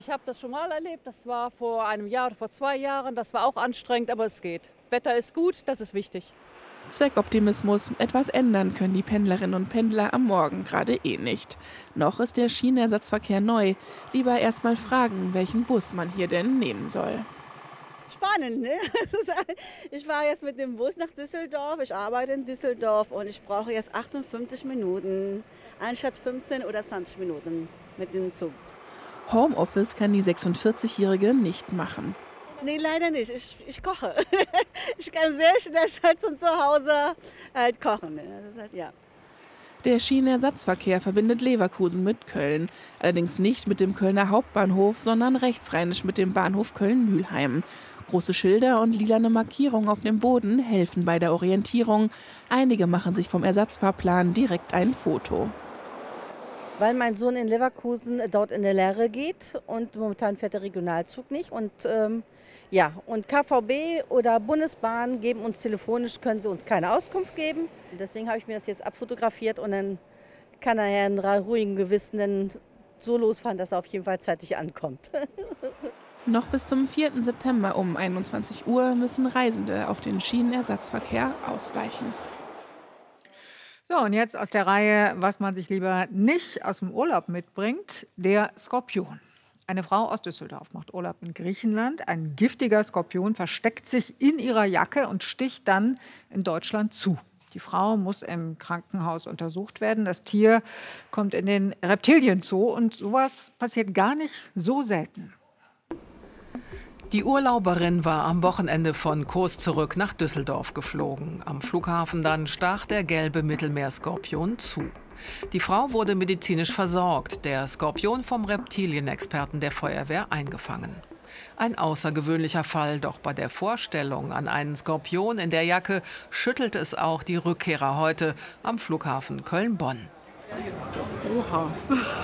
Ich habe das schon mal erlebt, das war vor einem Jahr oder vor 2 Jahren. Das war auch anstrengend, aber es geht. Wetter ist gut, das ist wichtig. Zweckoptimismus, etwas ändern können die Pendlerinnen und Pendler am Morgen gerade eh nicht. Noch ist der Schienenersatzverkehr neu. Lieber erst mal fragen, welchen Bus man hier denn nehmen soll. Spannend, ne? Ich fahre jetzt mit dem Bus nach Düsseldorf. Ich arbeite in Düsseldorf und ich brauche jetzt 58 Minuten anstatt 15 oder 20 Minuten mit dem Zug. Homeoffice kann die 46-Jährige nicht machen. Nee, leider nicht. Ich koche. Ich kann sehr schnell schon von zu Hause halt kochen. Ne? Das ist halt, ja. Der Schienenersatzverkehr verbindet Leverkusen mit Köln. Allerdings nicht mit dem Kölner Hauptbahnhof, sondern rechtsrheinisch mit dem Bahnhof Köln-Mülheim. Große Schilder und lilane Markierungen auf dem Boden helfen bei der Orientierung. Einige machen sich vom Ersatzfahrplan direkt ein Foto. Weil mein Sohn in Leverkusen dort in der Lehre geht und momentan fährt der Regionalzug nicht. Und ja, und KVB oder Bundesbahn geben uns telefonisch, können sie uns keine Auskunft geben. Deswegen habe ich mir das jetzt abfotografiert und dann kann er in ruhigem Gewissen dann so losfahren, dass er auf jeden Fall zeitig ankommt. Noch bis zum 4. September um 21 Uhr müssen Reisende auf den Schienenersatzverkehr ausweichen. So, und jetzt aus der Reihe, was man sich lieber nicht aus dem Urlaub mitbringt, der Skorpion. Eine Frau aus Düsseldorf macht Urlaub in Griechenland. Ein giftiger Skorpion versteckt sich in ihrer Jacke und sticht dann in Deutschland zu. Die Frau muss im Krankenhaus untersucht werden. Das Tier kommt in den Reptilienzoo und sowas passiert gar nicht so selten. Die Urlauberin war am Wochenende von Kos zurück nach Düsseldorf geflogen. Am Flughafen dann stach der gelbe Mittelmeerskorpion zu. Die Frau wurde medizinisch versorgt, der Skorpion vom Reptilienexperten der Feuerwehr eingefangen. Ein außergewöhnlicher Fall, doch bei der Vorstellung an einen Skorpion in der Jacke schüttelte es auch die Rückkehrer heute am Flughafen Köln-Bonn. Oha.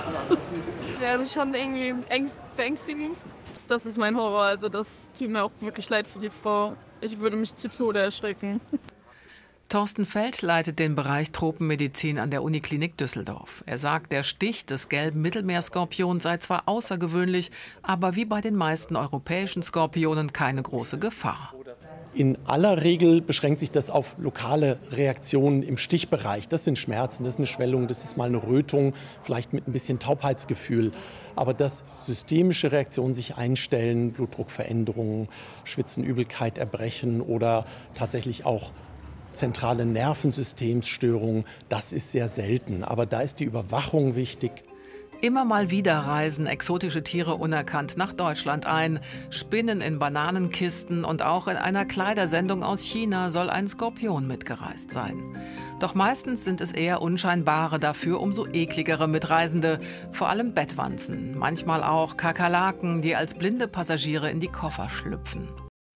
Wäre schon irgendwie beängstigend. Das ist mein Horror. Also das tut mir auch wirklich leid für die Frau. Ich würde mich zu Tode erschrecken. Thorsten Feld leitet den Bereich Tropenmedizin an der Uniklinik Düsseldorf. Er sagt, der Stich des gelben Mittelmeerskorpions sei zwar außergewöhnlich, aber wie bei den meisten europäischen Skorpionen keine große Gefahr. In aller Regel beschränkt sich das auf lokale Reaktionen im Stichbereich. Das sind Schmerzen, das ist eine Schwellung, das ist mal eine Rötung, vielleicht mit ein bisschen Taubheitsgefühl. Aber dass systemische Reaktionen sich einstellen, Blutdruckveränderungen, Schwitzen, Übelkeit, Erbrechen oder tatsächlich auch zentrale Nervensystemsstörungen, das ist sehr selten. Aber da ist die Überwachung wichtig. Immer mal wieder reisen exotische Tiere unerkannt nach Deutschland ein. Spinnen in Bananenkisten und auch in einer Kleidersendung aus China soll ein Skorpion mitgereist sein. Doch meistens sind es eher unscheinbare, dafür umso ekligere Mitreisende. Vor allem Bettwanzen, manchmal auch Kakerlaken, die als blinde Passagiere in die Koffer schlüpfen.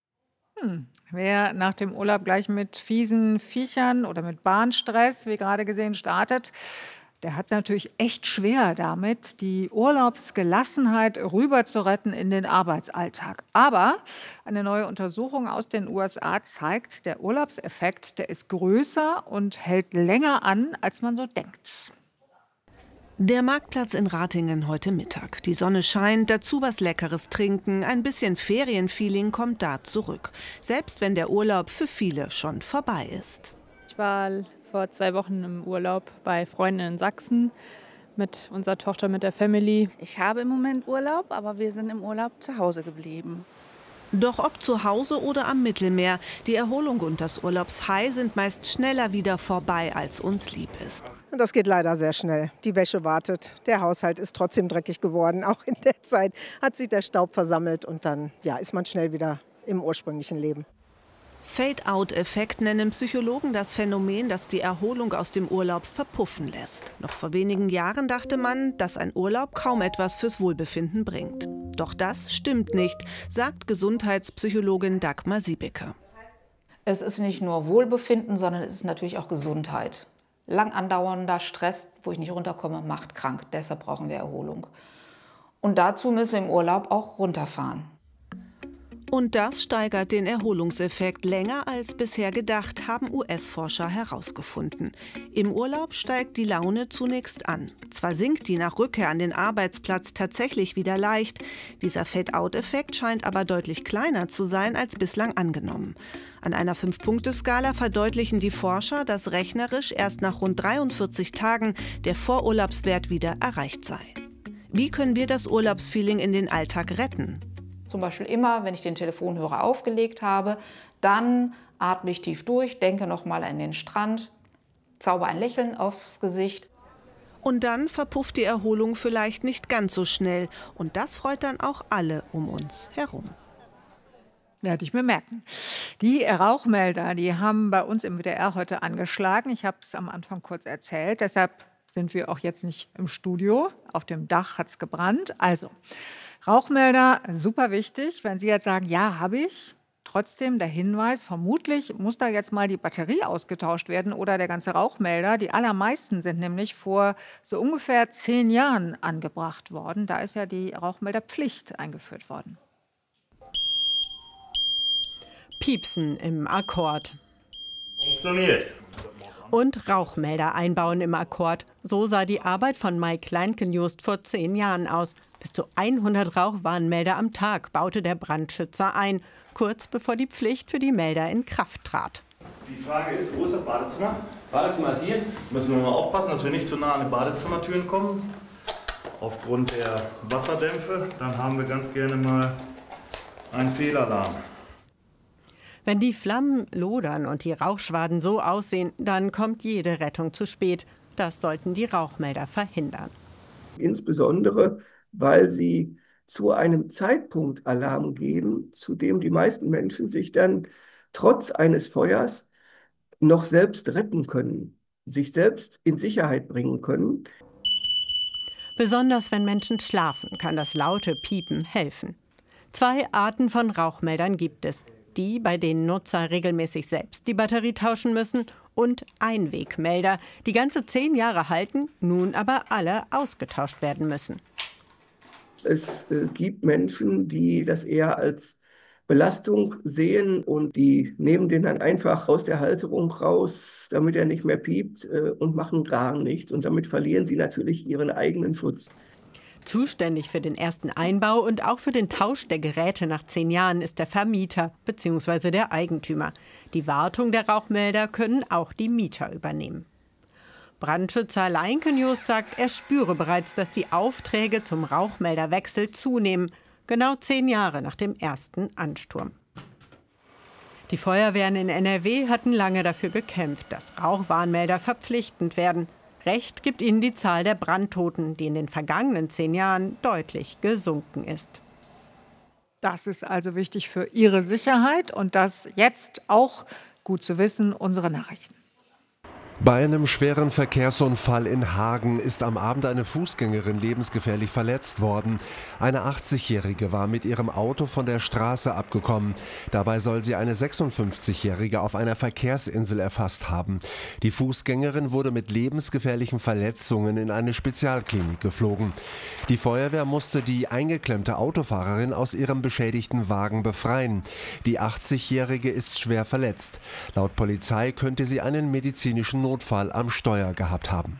Wer nach dem Urlaub gleich mit fiesen Viechern oder mit Bahnstress, wie gerade gesehen, startet, der hat es natürlich echt schwer damit, die Urlaubsgelassenheit rüber zu retten in den Arbeitsalltag. Aber eine neue Untersuchung aus den USA zeigt, der Urlaubseffekt, der ist größer und hält länger an, als man so denkt. Der Marktplatz in Ratingen heute Mittag. Die Sonne scheint, dazu was Leckeres trinken, ein bisschen Ferienfeeling kommt da zurück. Selbst wenn der Urlaub für viele schon vorbei ist. Ich war vor 2 Wochen im Urlaub bei Freunden in Sachsen mit unserer Tochter, mit der Family. Ich habe im Moment Urlaub, aber wir sind im Urlaub zu Hause geblieben. Doch ob zu Hause oder am Mittelmeer, die Erholung und das Urlaubshigh sind meist schneller wieder vorbei, als uns lieb ist. Das geht leider sehr schnell. Die Wäsche wartet. Der Haushalt ist trotzdem dreckig geworden. Auch in der Zeit hat sich der Staub versammelt und dann ist man schnell wieder im ursprünglichen Leben. Fade-out-Effekt nennen Psychologen das Phänomen, das die Erholung aus dem Urlaub verpuffen lässt. Noch vor wenigen Jahren dachte man, dass ein Urlaub kaum etwas fürs Wohlbefinden bringt. Doch das stimmt nicht, sagt Gesundheitspsychologin Dagmar Siebeke. Es ist nicht nur Wohlbefinden, sondern es ist natürlich auch Gesundheit. Lang andauernder Stress, wo ich nicht runterkomme, macht krank. Deshalb brauchen wir Erholung. Und dazu müssen wir im Urlaub auch runterfahren. Und das steigert den Erholungseffekt länger als bisher gedacht, haben US-Forscher herausgefunden. Im Urlaub steigt die Laune zunächst an. Zwar sinkt die nach Rückkehr an den Arbeitsplatz tatsächlich wieder leicht, dieser Fade-out-Effekt scheint aber deutlich kleiner zu sein als bislang angenommen. An einer 5-Punkte-Skala verdeutlichen die Forscher, dass rechnerisch erst nach rund 43 Tagen der Vorurlaubswert wieder erreicht sei. Wie können wir das Urlaubsfeeling in den Alltag retten? Zum Beispiel immer, wenn ich den Telefonhörer aufgelegt habe, dann atme ich tief durch, denke nochmal an den Strand, zauber ein Lächeln aufs Gesicht. Und dann verpufft die Erholung vielleicht nicht ganz so schnell. Und das freut dann auch alle um uns herum. Werde ich mir merken. Die Rauchmelder, die haben bei uns im WDR heute angeschlagen. Ich habe es am Anfang kurz erzählt. Deshalb sind wir auch jetzt nicht im Studio. Auf dem Dach hat es gebrannt. Also, Rauchmelder, super wichtig. Wenn Sie jetzt sagen, ja, habe ich. Trotzdem der Hinweis, vermutlich muss da jetzt mal die Batterie ausgetauscht werden oder der ganze Rauchmelder. Die allermeisten sind nämlich vor so ungefähr 10 Jahren angebracht worden. Da ist ja die Rauchmelderpflicht eingeführt worden. Piepsen im Akkord. Funktioniert. Und Rauchmelder einbauen im Akkord. So sah die Arbeit von Mike Kleinkenjust vor 10 Jahren aus. Bis zu 100 Rauchwarnmelder am Tag baute der Brandschützer ein, kurz bevor die Pflicht für die Melder in Kraft trat. Die Frage ist, wo ist das Badezimmer? Badezimmer ist hier. Müssen wir mal aufpassen, dass wir nicht zu nah an die Badezimmertüren kommen. Aufgrund der Wasserdämpfe, dann haben wir ganz gerne mal einen Fehlalarm. Wenn die Flammen lodern und die Rauchschwaden so aussehen, dann kommt jede Rettung zu spät. Das sollten die Rauchmelder verhindern. Insbesondere, weil sie zu einem Zeitpunkt Alarm geben, zu dem die meisten Menschen sich dann trotz eines Feuers noch selbst retten können, sich selbst in Sicherheit bringen können. Besonders wenn Menschen schlafen, kann das laute Piepen helfen. 2 Arten von Rauchmeldern gibt es. Die, bei denen Nutzer regelmäßig selbst die Batterie tauschen müssen, und Einwegmelder, die ganze 10 Jahre halten, nun aber alle ausgetauscht werden müssen. Es gibt Menschen, die das eher als Belastung sehen und die nehmen den dann einfach aus der Halterung raus, damit er nicht mehr piept und machen gar nichts. Und damit verlieren sie natürlich ihren eigenen Schutz. Zuständig für den ersten Einbau und auch für den Tausch der Geräte nach 10 Jahren ist der Vermieter bzw. der Eigentümer. Die Wartung der Rauchmelder können auch die Mieter übernehmen. Brandschützer Leinkenjust sagt, er spüre bereits, dass die Aufträge zum Rauchmelderwechsel zunehmen, genau 10 Jahre nach dem ersten Ansturm. Die Feuerwehren in NRW hatten lange dafür gekämpft, dass Rauchwarnmelder verpflichtend werden. Recht gibt ihnen die Zahl der Brandtoten, die in den vergangenen 10 Jahren deutlich gesunken ist. Das ist also wichtig für Ihre Sicherheit und das jetzt auch gut zu wissen, unsere Nachrichten. Bei einem schweren Verkehrsunfall in Hagen ist am Abend eine Fußgängerin lebensgefährlich verletzt worden. Eine 80-Jährige war mit ihrem Auto von der Straße abgekommen. Dabei soll sie eine 56-Jährige auf einer Verkehrsinsel erfasst haben. Die Fußgängerin wurde mit lebensgefährlichen Verletzungen in eine Spezialklinik geflogen. Die Feuerwehr musste die eingeklemmte Autofahrerin aus ihrem beschädigten Wagen befreien. Die 80-Jährige ist schwer verletzt. Laut Polizei könnte sie einen medizinischen Notfall am Steuer gehabt haben.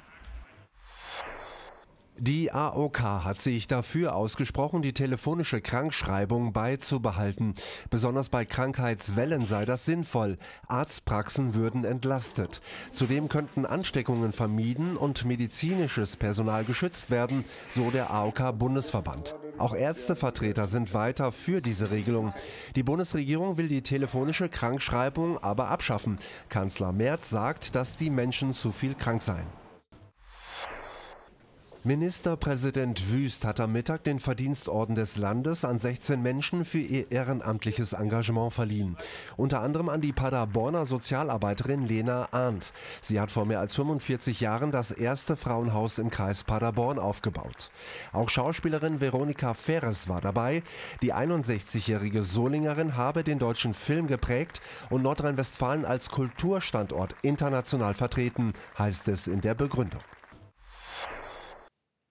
Die AOK hat sich dafür ausgesprochen, die telefonische Krankschreibung beizubehalten. Besonders bei Krankheitswellen sei das sinnvoll. Arztpraxen würden entlastet. Zudem könnten Ansteckungen vermieden und medizinisches Personal geschützt werden, so der AOK-Bundesverband. Auch Ärztevertreter sind weiter für diese Regelung. Die Bundesregierung will die telefonische Krankschreibung aber abschaffen. Kanzler Merz sagt, dass die Menschen zu viel krank seien. Ministerpräsident Wüst hat am Mittag den Verdienstorden des Landes an 16 Menschen für ihr ehrenamtliches Engagement verliehen. Unter anderem an die Paderborner Sozialarbeiterin Lena Arndt. Sie hat vor mehr als 45 Jahren das erste Frauenhaus im Kreis Paderborn aufgebaut. Auch Schauspielerin Veronika Ferres war dabei. Die 61-jährige Solingerin habe den deutschen Film geprägt und Nordrhein-Westfalen als Kulturstandort international vertreten, heißt es in der Begründung.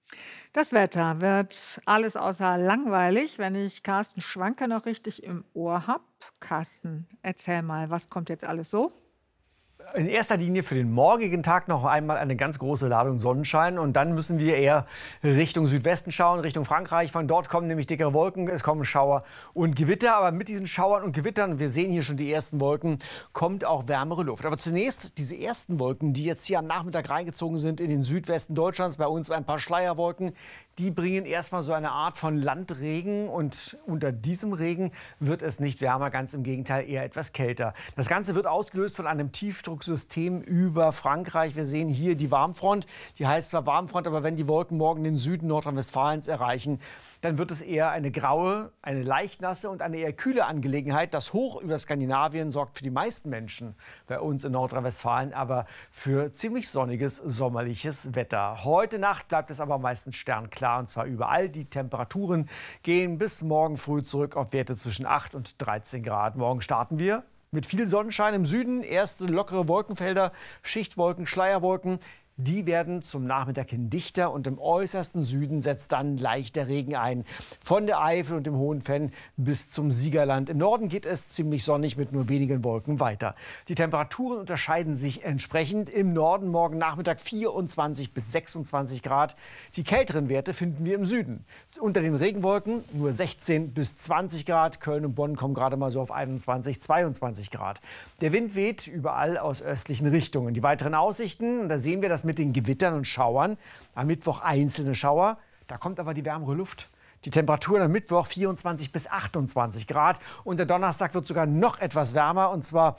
Das Wetter wird alles außer langweilig, wenn ich Carsten Schwanke noch richtig im Ohr habe. Carsten, erzähl mal, was kommt jetzt alles so? In erster Linie für den morgigen Tag noch einmal eine ganz große Ladung Sonnenschein. Und dann müssen wir eher Richtung Südwesten schauen, Richtung Frankreich. Von dort kommen nämlich dickere Wolken, es kommen Schauer und Gewitter. Aber mit diesen Schauern und Gewittern, wir sehen hier schon die ersten Wolken, kommt auch wärmere Luft. Aber zunächst diese ersten Wolken, die jetzt hier am Nachmittag reingezogen sind in den Südwesten Deutschlands. Bei uns ein paar Schleierwolken. Die bringen erstmal so eine Art von Landregen. Und unter diesem Regen wird es nicht wärmer, ganz im Gegenteil, eher etwas kälter. Das Ganze wird ausgelöst von einem Tiefdrucksystem über Frankreich. Wir sehen hier die Warmfront. Die heißt zwar Warmfront, aber wenn die Wolken morgen den Süden Nordrhein-Westfalens erreichen, dann wird es eher eine graue, eine leicht nasse und eine eher kühle Angelegenheit. Das Hoch über Skandinavien sorgt für die meisten Menschen bei uns in Nordrhein-Westfalen aber für ziemlich sonniges, sommerliches Wetter. Heute Nacht bleibt es aber meistens sternklar und zwar überall. Die Temperaturen gehen bis morgen früh zurück auf Werte zwischen 8 und 13 Grad. Morgen starten wir mit viel Sonnenschein im Süden. Erste lockere Wolkenfelder, Schichtwolken, Schleierwolken. Die werden zum Nachmittag hin dichter und im äußersten Süden setzt dann leichter Regen ein. Von der Eifel und dem Hohen Venn bis zum Siegerland. Im Norden geht es ziemlich sonnig mit nur wenigen Wolken weiter. Die Temperaturen unterscheiden sich entsprechend. Im Norden morgen Nachmittag 24 bis 26 Grad. Die kälteren Werte finden wir im Süden. Unter den Regenwolken nur 16 bis 20 Grad. Köln und Bonn kommen gerade mal so auf 21, 22 Grad. Der Wind weht überall aus östlichen Richtungen. Die weiteren Aussichten, da sehen wir das mit den Gewittern und Schauern. Am Mittwoch einzelne Schauer, da kommt aber die wärmere Luft. Die Temperaturen am Mittwoch 24 bis 28 Grad. Und der Donnerstag wird sogar noch etwas wärmer, und zwar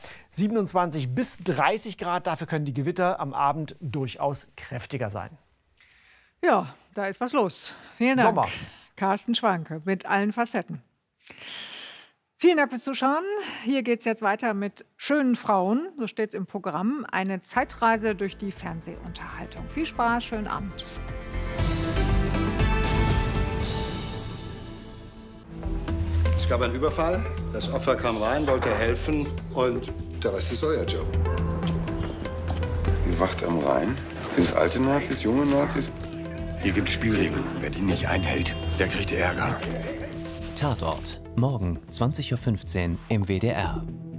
27 bis 30 Grad. Dafür können die Gewitter am Abend durchaus kräftiger sein. Ja, da ist was los. Vielen Dank, Sommer. Carsten Schwanke, mit allen Facetten. Vielen Dank fürs Zuschauen. Hier geht es jetzt weiter mit schönen Frauen, so steht es im Programm. Eine Zeitreise durch die Fernsehunterhaltung. Viel Spaß, schönen Abend. Es gab einen Überfall, das Opfer kam rein, wollte helfen und der Rest ist euer Job. Die Wacht am Rhein? Sind es alte Nazis, junge Nazis? Hier gibt Spielregeln. Wer die nicht einhält, der kriegt Ärger. Tatort. Morgen 20:15 Uhr im WDR.